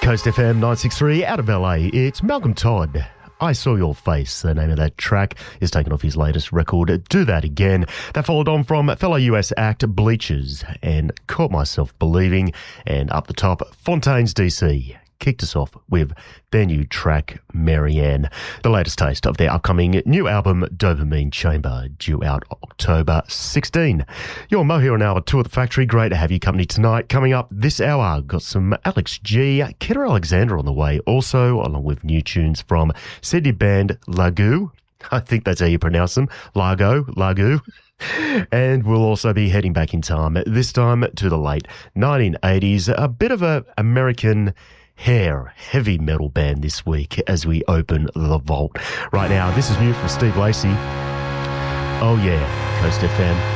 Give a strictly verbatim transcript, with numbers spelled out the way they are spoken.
Coast F M nine sixty-three out of L A. It's Malcolm Todd. I Saw Your Face. The name of that track is taken off his latest record, Do That Again. That followed on from fellow U S act Bleachers and Caught Myself Believing. And up the top, Fontaines D C kicked us off with their new track, Marianne, the latest taste of their upcoming new album, Dopamine Chamber, due out October sixteenth. You're Mo here on hour two at the factory. Great to have you company tonight. Coming up this hour, got some Alex G, Kidder Alexander on the way also, along with new tunes from Sydney band Lagu. I think that's how you pronounce them. Lago, Lagu. And we'll also be heading back in time, this time to the late nineteen eighties, a bit of a American hair heavy metal band this week as we open the vault. Right now, this is new from Steve Lacy. Oh yeah, Coast F M.